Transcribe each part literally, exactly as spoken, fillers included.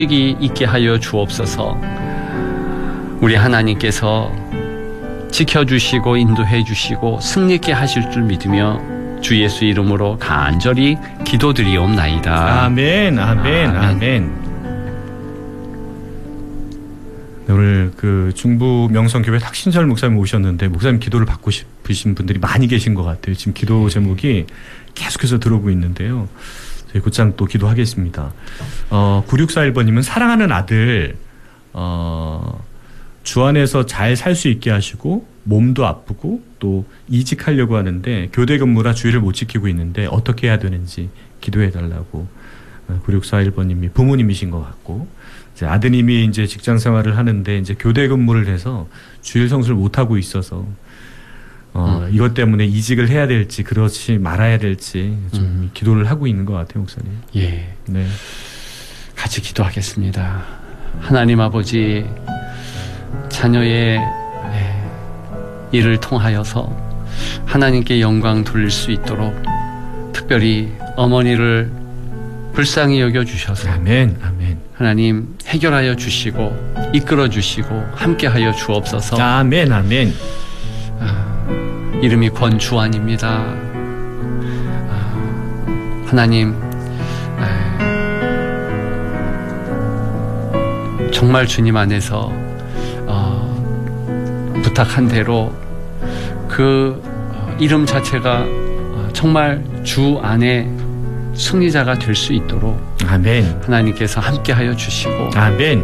이 있게 하여 주옵소서. 우리 하나님께서 지켜주시고 인도해 주시고 승리케 하실 줄 믿으며 주 예수 이름으로 간절히 기도드리옵나이다. 아멘, 아멘, 아멘. 아멘. 오늘 그 중부 명성교회 탁신철 목사님 오셨는데 목사님 기도를 받고 싶으신 분들이 많이 계신 것 같아요. 지금 기도 제목이 계속해서 들어오고 있는데요. 저희 곧장 또 기도하겠습니다. 어, 구육사일 번님은 사랑하는 아들 어, 주 안에서 잘 살 수 있게 하시고 몸도 아프고 또 이직하려고 하는데 교대 근무라 주의를 못 지키고 있는데 어떻게 해야 되는지 기도해달라고. 구육사일 번님이 부모님이신 것 같고 이제 아드님이 이제 직장 생활을 하는데 이제 교대 근무를 해서 주일 성수를 못 하고 있어서 어, 음. 이것 때문에 이직을 해야 될지 그렇지 말아야 될지 좀 음. 기도를 하고 있는 것 같아요, 목사님. 예. 네. 같이 기도하겠습니다. 하나님 아버지, 자녀의 일을 통하여서 하나님께 영광 돌릴 수 있도록 특별히 어머니를 불쌍히 여겨주셔서 아멘, 아멘. 하나님 해결하여 주시고 이끌어 주시고 함께하여 주옵소서. 아멘, 아멘. 아, 이름이 권주환입니다. 아, 하나님 에, 정말 주님 안에서 어, 부탁한 대로 그 어, 이름 자체가 어, 정말 주 안에 승리자가 될 수 있도록 아멘. 하나님께서 함께하여 주시고 아멘.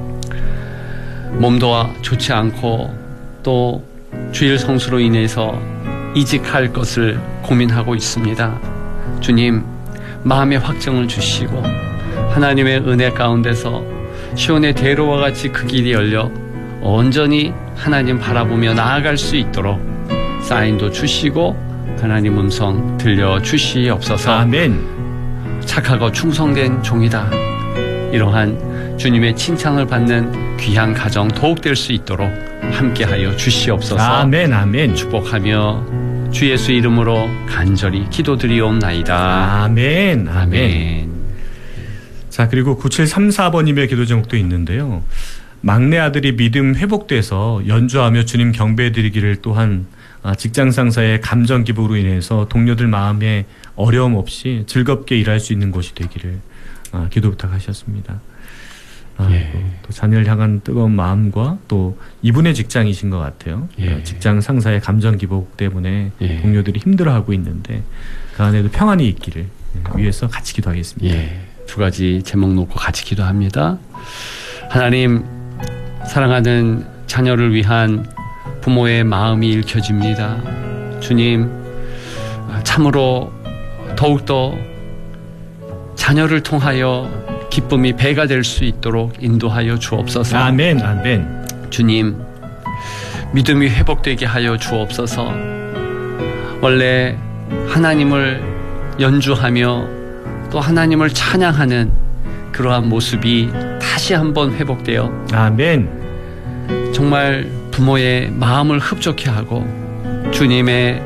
몸도 좋지 않고 또 주일 성수로 인해서 이직할 것을 고민하고 있습니다. 주님 마음의 확정을 주시고 하나님의 은혜 가운데서 시온의 대로와 같이 그 길이 열려 온전히 하나님 바라보며 나아갈 수 있도록 사인도 주시고 하나님 음성 들려주시옵소서. 아멘. 착하고 충성된 종이다. 이러한 주님의 칭찬을 받는 귀한 가정 더욱 될 수 있도록 함께하여 주시옵소서. 아멘, 아멘. 축복하며 주 예수 이름으로 간절히 기도드리옵나이다. 아멘, 아멘. 아멘. 자, 그리고 구칠삼사 번님의 기도 제목도 있는데요. 막내 아들이 믿음 회복돼서 연주하며 주님 경배해드리기를, 또한 직장 상사의 감정 기복으로 인해서 동료들 마음에 어려움 없이 즐겁게 일할 수 있는 곳이 되기를 기도 부탁하셨습니다. 예. 또 자녀를 향한 뜨거운 마음과 또 이분의 직장이신 것 같아요. 예. 직장 상사의 감정 기복 때문에 예. 동료들이 힘들어하고 있는데 그 안에도 평안이 있기를 위해서 같이 기도하겠습니다. 예. 두 가지 제목 놓고 같이 기도합니다. 하나님, 사랑하는 자녀를 위한 부모의 마음이 읽혀집니다. 주님, 참으로 더욱더 자녀를 통하여 기쁨이 배가 될 수 있도록 인도하여 주옵소서. 아멘, 아멘. 주님, 믿음이 회복되게 하여 주옵소서. 원래 하나님을 연주하며 또 하나님을 찬양하는 그러한 모습이 다시 한번 회복되어 아멘. 정말 부모의 마음을 흡족해 하고 주님의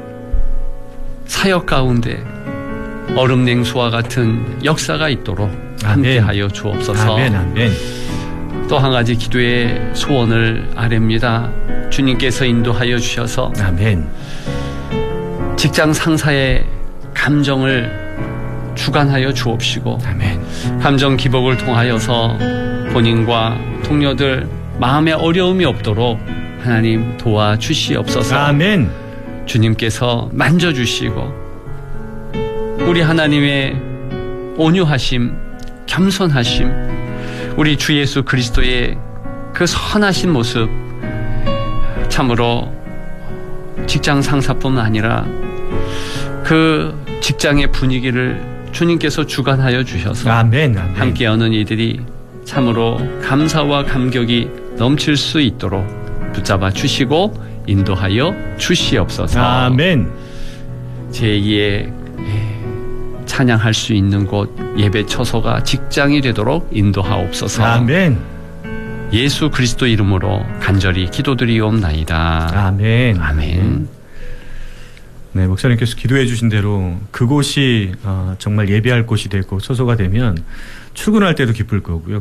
사역 가운데 얼음냉수와 같은 역사가 있도록 함께하여 주옵소서. 아멘, 아멘. 또 한 가지 기도의 소원을 아뢰입니다. 주님께서 인도하여 주셔서 아멘. 직장 상사의 감정을 주관하여 주옵시고 아멘. 감정 기복을 통하여서 본인과 동료들 마음에 어려움이 없도록 하나님 도와주시옵소서. 아멘. 주님께서 만져주시고 우리 하나님의 온유하심, 겸손하심, 우리 주 예수 그리스도의 그 선하신 모습, 참으로 직장 상사뿐만 아니라 그 직장의 분위기를 주님께서 주관하여 주셔서 아멘, 아멘. 함께 하는 이들이 참으로 감사와 감격이 넘칠 수 있도록 붙잡아 주시고 인도하여 주시옵소서. 아멘. 제이의 찬양할 수 있는 곳, 예배 처소가 직장이 되도록 인도하옵소서. 아멘. 예수 그리스도 이름으로 간절히 기도드리옵나이다. 아멘. 아멘. 네, 목사님께서 기도해 주신 대로 그곳이 어, 정말 예배할 곳이 되고 처소가 되면 출근할 때도 기쁠 거고요.